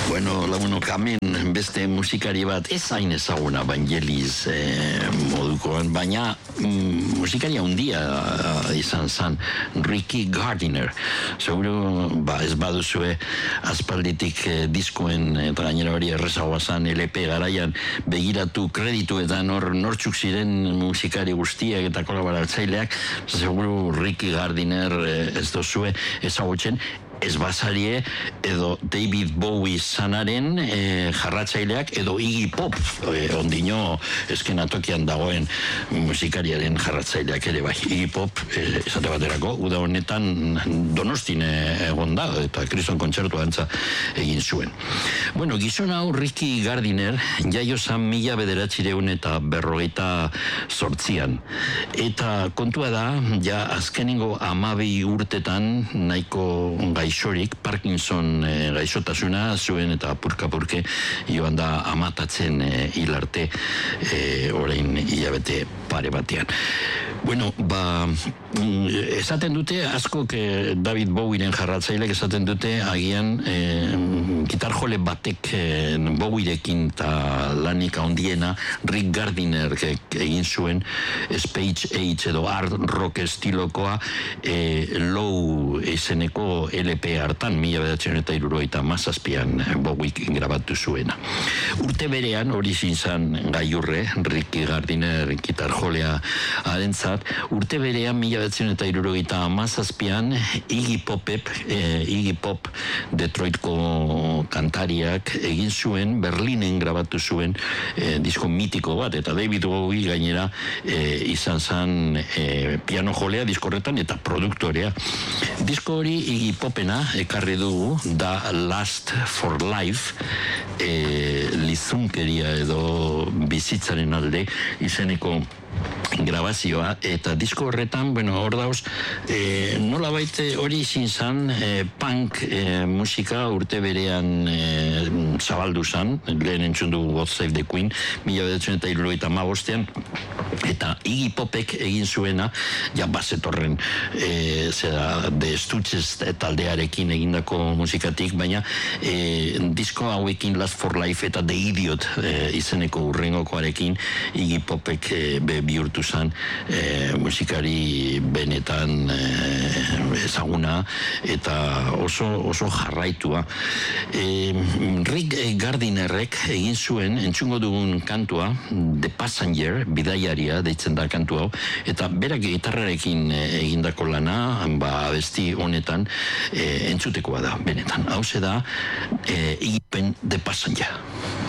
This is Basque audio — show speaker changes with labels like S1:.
S1: Bueno, lagunok, hemen beste musikari bat ez hain ezaguna Vangelis modukoan, baina musikari handia izan zen, Ricky Gardiner. Seguro, ez baduzue aspalditik diskoen eta gainera hori errezagoa zen LP garaian begiratu kredituetan nortzuk ziren musikari guztiak eta kolaboratzaileak, seguro Ricky Gardiner ez dozue ezagutzen, ez bazarie edo David Bowie zanaren jarratzaileak edo Iggy Pop ondino eskenatokian dagoen musikariaren jarratzaileak ere bai. Iggy Pop esate baterako uda honetan Donostin egon da eta Kriston kontzertua antza egin zuen. Bueno, gizon hau Ricky Gardiner jaio zan 1958an eta kontua da ja azkenengo 12 urtetan nahiko gaixorik, Parkinson gaixotasuna zuen eta apurka-apurke joan da amatatzen hilarte orain hilabete pare batean. Bueno, esaten dute, askok David Bowieren jarratzaileak esaten dute, agian gitarjole batek Bowierekin eta lanik handiena Rick Gardiner egin zuen Space Age edo art rock estilokoa Low izeneko LP hartan 1977an Bowie grabatu zuena. Urte berean hori zintzan gaiurre Ricky Gardiner gitarjolea arentzat, urte berean 1977an Iggy Pop Detroitko kantariak egin zuen, Berlinen grabatu zuen disko mitiko bat, eta David Bowie gainera izan zen piano jolea diskorretan eta produktorea. Disko hori Iggy Popena ekarri dugu, da Last for Life, lizunkeria edo bizitzaren alde izeneko grabazioa, eta disko horretan, hor dauz, nola baite hori izin zan, punk musika urte berean zabaldu zan, lehen entzun dugu God Save the Queen, 1975an, eta Iggy Popek egin zuena, ja bazetorren, The Stooges taldearekin egindako musikatik, baina disko hauekin Last for Life eta The Idiot izeneko urrengokoarekin Iggy Popek bihurtu zen musikari benetan ezaguna eta oso jarraitua. Rick Gardinerrek egin zuen, entzungo dugun kantua, The Passenger, bidaiaria deitzen da kantu hau, eta berak gitarrarekin egindako lana, abesti honetan entzutekoa da benetan. Hauze da, Iggy The Passenger.